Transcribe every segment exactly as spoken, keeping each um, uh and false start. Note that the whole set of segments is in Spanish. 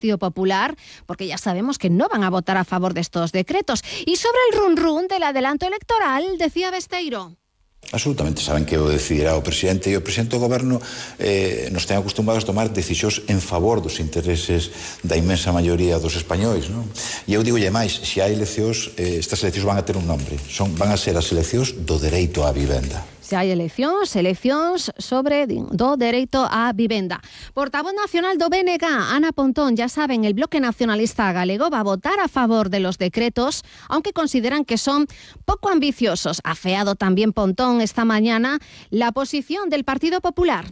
Partido Popular, porque ya sabemos que no van a votar a favor de estos decretos. Y sobre el run run del adelanto electoral, decía Besteiro. Absolutamente, saben que o decidirá o presidente e o presidente do goberno eh, nos ten acostumbrados a tomar decisións en favor dos intereses da inmensa maioría dos españois, non? E eu digo lle máis, se hai eleccións, eh, estas eleccións van a ter un nombre, son, van a ser as eleccións do dereito á vivenda. Se hai eleccións, eleccións sobre do dereito á vivenda. Portavoz nacional do B N G, Ana Pontón, ya saben, el Bloque Nacionalista Galego va a votar a favor de los decretos, aunque consideran que son poco ambiciosos. Afeado también Pontón esta mañana la posición del Partido Popular.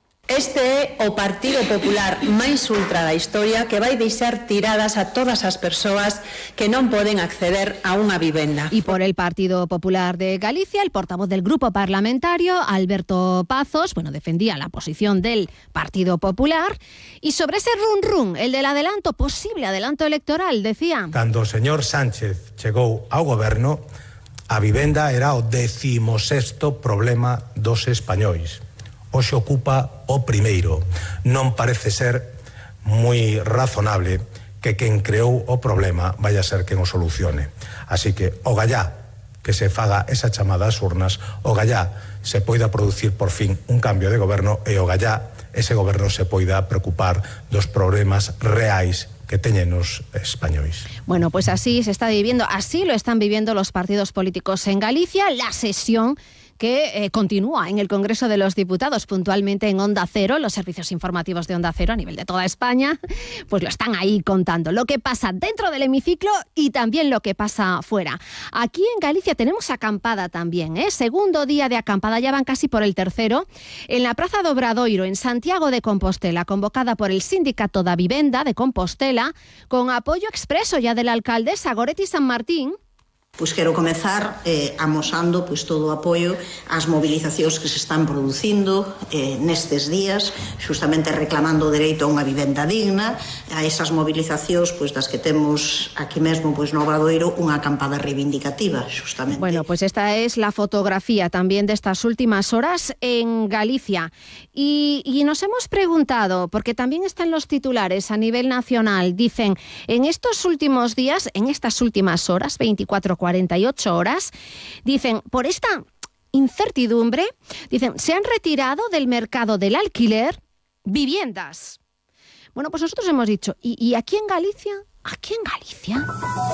Este é o Partido Popular máis ultra da historia que vai deixar tiradas a todas as persoas que non poden acceder a unha vivenda. Y por el Partido Popular de Galicia, el portavoz del grupo parlamentario, Alberto Pazos, bueno, defendía la posición del Partido Popular. Y sobre ese run run, el del adelanto, posible adelanto electoral, decía. Cando o señor Sánchez chegou ao goberno, a vivenda era o decimosexto problema dos españois. Hoxe ocupa o primeiro. Non parece ser moi razonable que quen creou o problema vaya a ser quen o solucione. Así que o gallá que se faga esa chamada ás urnas, o gallá se poida producir por fin un cambio de goberno e o gallá ese goberno se poida preocupar dos problemas reais que teñen os españois. Bueno, pues así se está viviendo, así lo están viviendo los partidos políticos en Galicia. La sesión que eh, continúa en el Congreso de los Diputados, puntualmente en Onda Cero, los servicios informativos de Onda Cero a nivel de toda España, pues lo están ahí contando, lo que pasa dentro del hemiciclo y también lo que pasa fuera. Aquí en Galicia tenemos acampada también, ¿eh? Segundo día de acampada, ya van casi por el tercero, en la Praza do Obradoiro, en Santiago de Compostela, convocada por el Sindicato da Vivenda de Compostela, con apoyo expreso ya de la alcaldesa Goretti San Martín. Pois quero comezar eh, amosando pois, todo o apoio ás mobilizacións que se están producindo eh, nestes días, justamente reclamando o dereito a unha vivenda digna, a esas mobilizacións pois, das que temos aquí mesmo pois, no Obradoiro unha acampada reivindicativa, justamente. Bueno, pues esta es la fotografía también de estas últimas horas en Galicia. Y, y nos hemos preguntado, porque también están los titulares a nivel nacional, dicen, en estos últimos días, en estas últimas horas, veinticuatro cuarenta y ocho horas, dicen, por esta incertidumbre, dicen, se han retirado del mercado del alquiler viviendas. Bueno, pues nosotros hemos dicho, ¿y, y aquí en Galicia? ¿Aquí en Galicia?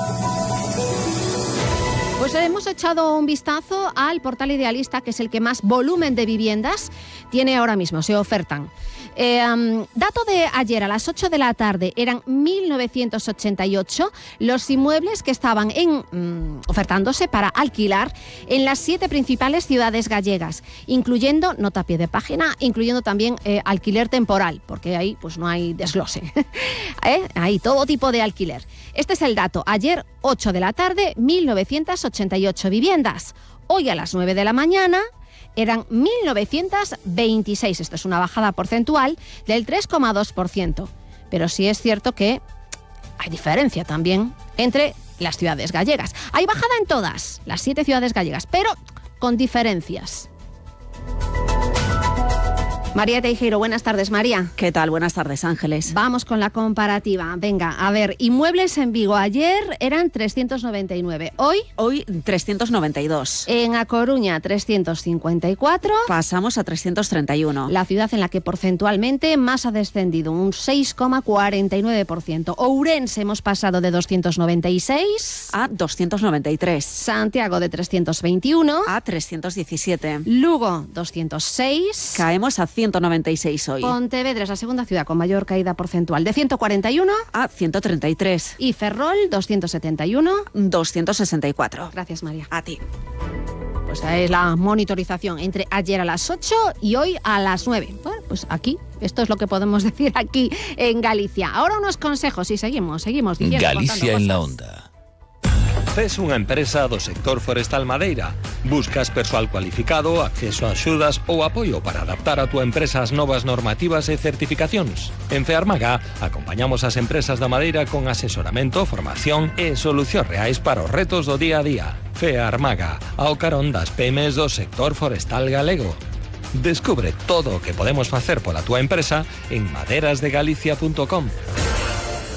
Pues hemos echado un vistazo al portal Idealista, que es el que más volumen de viviendas tiene ahora mismo, se ofertan. Eh, um, dato de ayer a las ocho de la tarde, eran mil novecientos ochenta y ocho los inmuebles que estaban en, um, ofertándose para alquilar en las siete principales ciudades gallegas, incluyendo, nota a pie de página, incluyendo también eh, alquiler temporal, porque ahí pues no hay desglose. ¿Eh? Hay todo tipo de alquiler. Este es el dato. Ayer, ocho de la tarde, mil novecientos ochenta y ocho viviendas. Hoy a las nueve de la mañana eran mil novecientos veintiséis. Esto es una bajada porcentual del tres coma dos por ciento. Pero sí es cierto que hay diferencia también entre las ciudades gallegas. Hay bajada en todas las siete ciudades gallegas, pero con diferencias. María Teijeiro, buenas tardes, María. ¿Qué tal? Buenas tardes, Ángeles. Vamos con la comparativa. Venga, a ver, inmuebles en Vigo ayer eran trescientos noventa y nueve. ¿Hoy? Hoy trescientos noventa y dos. En A Coruña, trescientos cincuenta y cuatro. Pasamos a trescientos treinta y uno. La ciudad en la que porcentualmente más ha descendido, un seis coma cuarenta y nueve por ciento. Ourense hemos pasado de doscientos noventa y seis a doscientos noventa y tres. Santiago de trescientos veintiuno a trescientos diecisiete. Lugo, doscientos seis. Caemos a ciento noventa y seis hoy. Pontevedra es la segunda ciudad con mayor caída porcentual, de ciento cuarenta y uno a ciento treinta y tres. Y Ferrol, doscientos setenta y uno. doscientos sesenta y cuatro. Gracias, María. A ti. Pues esa es la monitorización entre ayer a las ocho y hoy a las nueve. Bueno, pues aquí, esto es lo que podemos decir aquí en Galicia. Ahora unos consejos y seguimos, seguimos diciendo. Galicia en la onda. Tes unha empresa do sector forestal madeira. Buscas persoal cualificado, acceso a axudas ou apoio para adaptar a túa empresa ás novas normativas e certificacións. En Fearmaga acompañamos as empresas da madeira con asesoramento, formación e solucións reais para os retos do día a día. Fearmaga, ao carón das pymes do sector forestal galego. Descubre todo o que podemos facer pola túa empresa en maderas de galicia punto com.